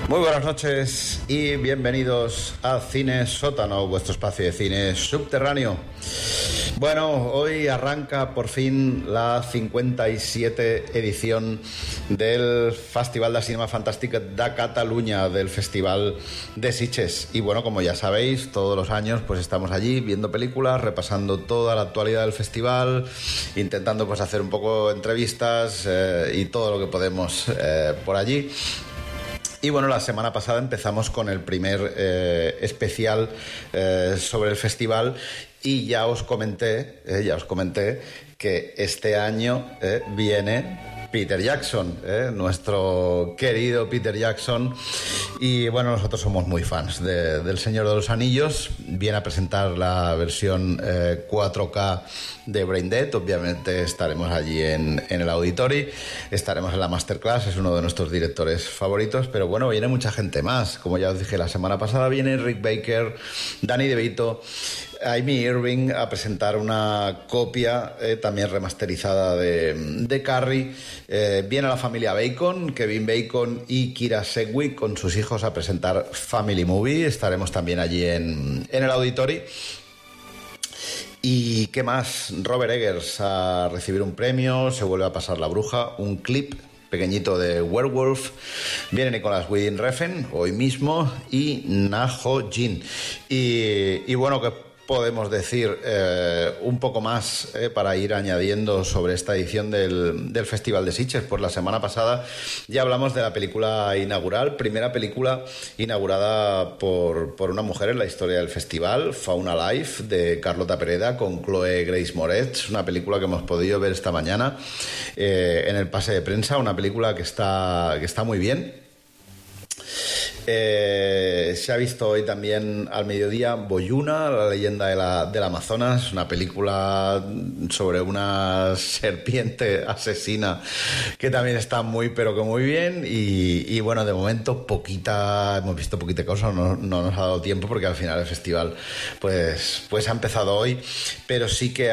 Muy buenas noches y bienvenidos a Cine Sótano, vuestro espacio de cine subterráneo. Bueno, hoy arranca por fin la 57 edición del Festival de Cinema Fantàstic de Catalunya, del Festival de Sitges. Y bueno, como ya sabéis, todos los años pues estamos allí viendo películas, repasando toda la actualidad del festival, intentando pues hacer un poco entrevistas y todo lo que podemos por allí. Y bueno, la semana pasada empezamos con el primer especial sobre el festival y ya os comenté que este año viene Peter Jackson, nuestro querido Peter Jackson. Y bueno, nosotros somos muy fans del Señor de los Anillos. Viene a presentar la versión 4K de Brain Dead. Obviamente estaremos allí en el Auditori, estaremos en la Masterclass, es uno de nuestros directores favoritos. Pero bueno, viene mucha gente más. Como ya os dije la semana pasada, viene Rick Baker, Danny DeVito, Amy Irving a presentar una copia también remasterizada de Carrie. Viene la familia Bacon, Kevin Bacon y Kira Sedgwick con sus hijos a presentar Family Movie. Estaremos también allí en el Auditori. ¿Y qué más? Robert Eggers a recibir un premio, se vuelve a pasar La Bruja, un clip pequeñito de Werewolf. Viene Nicolas Winding Refn hoy mismo y Na Ho Jin. Y bueno, que podemos decir un poco más para ir añadiendo sobre esta edición del Festival de Sitges. Pues la semana pasada ya hablamos de la película inaugural, primera película inaugurada por una mujer en la historia del festival, Fauna Life, de Carlota Pereda con Chloe Grace Moretz, una película que hemos podido ver esta mañana en el pase de prensa, una película que está muy bien. Se ha visto hoy también al mediodía Boyuna, la leyenda del Amazonas, una película sobre una serpiente asesina que también está muy pero que muy bien. Y bueno, de momento hemos visto poquita cosa, no nos ha dado tiempo porque al final el festival pues ha empezado hoy, pero sí que